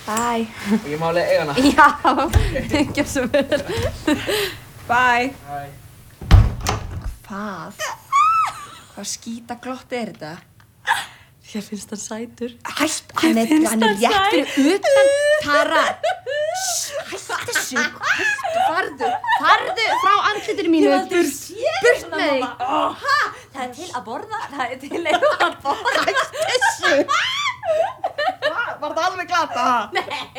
Bye. Og ég má alveg eiga hana. Já, gjör svo vel. Bye. Bye. Hvað? Hvað skítaglott þetta? Ég finnst hann sætur. Hætt, hann er rétt fyrir utan. Tara. Hætt þessu. Farðu frá andlitinu mínu. Burt með þig. Það er til að borða, það er til að borða. Hætt þessu. Var það alveg glata? Nei.